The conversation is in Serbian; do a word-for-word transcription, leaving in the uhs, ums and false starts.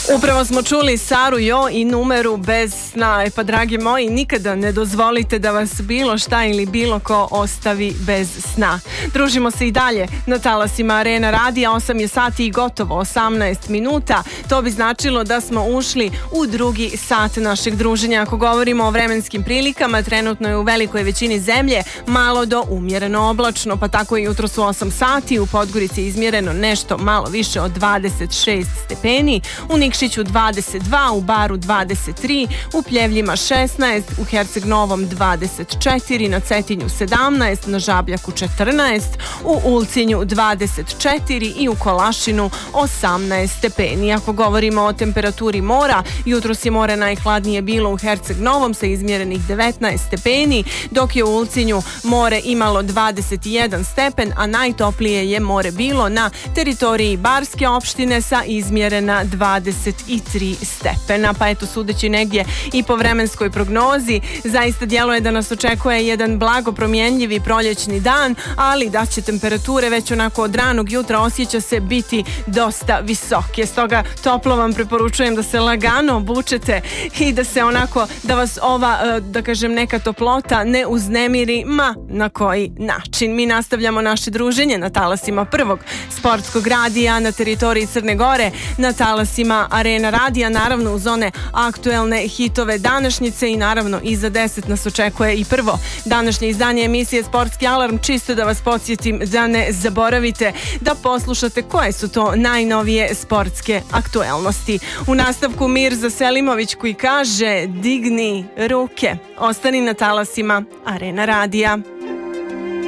Upravo smo čuli Saru Jo i Numeru bez sna. E pa, dragi moji, nikada ne dozvolite da vas bilo šta ili bilo ko ostavi bez sna. Družimo se i dalje na talasima Arena Radija. osam je sati i gotovo osamnaest minuta. To bi značilo da smo ušli u drugi sat našeg druženja. Ako govorimo o vremenskim prilikama, trenutno je u velikoj većini zemlje malo do umjereno oblačno, pa tako i jutro su osam sati. U Podgorici izmjereno nešto malo više od dvadeset šest stepeni, u Nikšiću dvadeset dva, u Baru dvadeset tri, u Pljevljima šesnaest, u Herceg Novom dvadeset četiri, na Cetinju sedamnaest, na Žabljaku četrnaest, u Ulcinju dvadeset četiri i u Kolašinu osamnaest stepeni. Ako govorimo o temperaturi mora, jutros je more najhladnije bilo u Herceg Novom sa izmjerenih devetnaest stepeni, dok je u Ulcinju more imalo dvadeset jedan stepen, a najtoplije je more bilo na teritoriji Barske opštine sa izmjerena dvadeset tri stepena. Pa eto, sudeći negdje i po vremenskoj prognozi, zaista djeluje da nas očekuje jedan blago promjenljivi proljećni dan, ali da će temperature već onako od ranog jutra osjeća se biti dosta visoke. Stoga toplo vam preporučujem da se lagano obučete i da se onako, da vas ova, da kažem, neka toplota ne uznemiri, ma na koji način. Mi nastavljamo naše druženje na talasima prvog sportskog radija na teritoriji Crne Gore, na talasima Arena Radija, naravno uz one aktuelne hitove današnjice, i naravno iza deset nas očekuje i prvo današnje izdanje emisije Sportski alarm, čisto da vas podsjetim da ne zaboravite da poslušate koje su to najnovije sportske aktuelnosti. U nastavku Mirza Selimović koji kaže digni ruke. Ostani na talasima Arena Radija.